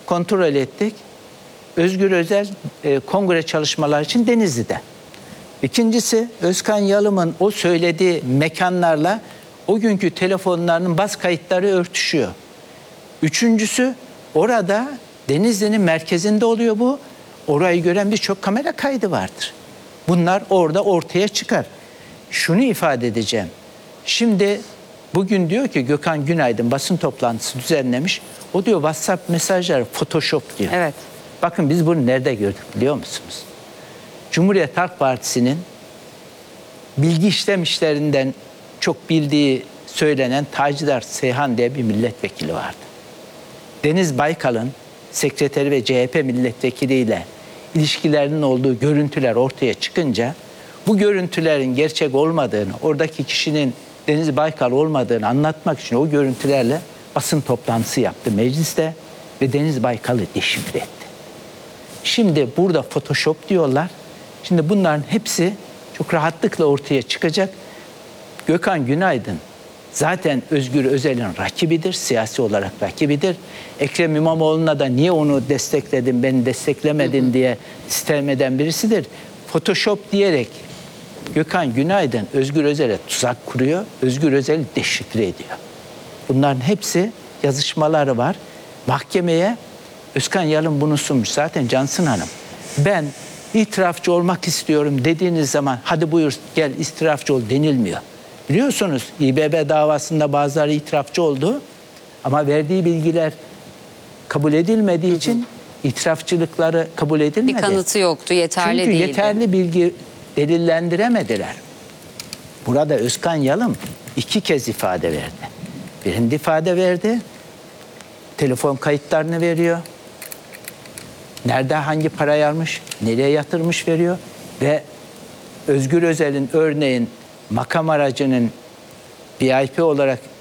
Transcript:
kontrol ettik. Özgür Özel kongre çalışmaları için Denizli'de. İkincisi Özkan Yalım'ın o söylediği mekanlarla o günkü telefonlarının baz kayıtları örtüşüyor. Üçüncüsü orada Denizli'nin merkezinde oluyor bu. Orayı gören birçok kamera kaydı vardır. Bunlar orada ortaya çıkar. Şunu ifade edeceğim. Şimdi bugün diyor ki Gökhan Günaydın basın toplantısı düzenlemiş. O diyor WhatsApp mesajları Photoshop diyor. Evet. Bakın biz bunu nerede gördük biliyor musunuz? Cumhuriyet Halk Partisi'nin bilgi işlem işlerinden çok bildiği söylenen Tacidar Seyhan diye bir milletvekili vardı. Deniz Baykal'ın sekreteri ve CHP milletvekiliyle ilişkilerinin olduğu görüntüler ortaya çıkınca bu görüntülerin gerçek olmadığını, oradaki kişinin Deniz Baykal olmadığını anlatmak için o görüntülerle basın toplantısı yaptı mecliste ve Deniz Baykal'ı deşifre etti. Şimdi burada Photoshop diyorlar. Şimdi bunların hepsi çok rahatlıkla ortaya çıkacak. Gökhan Günaydın zaten Özgür Özel'in rakibidir, siyasi olarak rakibidir. Ekrem İmamoğlu'na da niye onu destekledin, beni desteklemedin diye sitem eden birisidir. Photoshop diyerek Gökhan Günaydın Özgür Özel'e tuzak kuruyor, Özgür Özel'i deşifre ediyor. Bunların hepsi yazışmaları var. Mahkemeye Özkan Yalın bunu sunmuş. Zaten Cansın Hanım, ben itirafçı olmak istiyorum dediğiniz zaman hadi buyur gel itirafçı ol denilmiyor. Biliyorsunuz İBB davasında bazıları itirafçı oldu ama verdiği bilgiler kabul edilmediği için itirafçılıkları kabul edilmedi. Bir kanıtı yoktu, yeterli Çünkü değildi. yeterli bilgi delillendiremediler. Burada Özkan Yalın 2 kez ifade verdi. Birinde ifade verdi, telefon kayıtlarını veriyor. Nerede hangi parayı almış, nereye yatırmış veriyor ve Özgür Özel'in örneğin makam aracının VIP olarak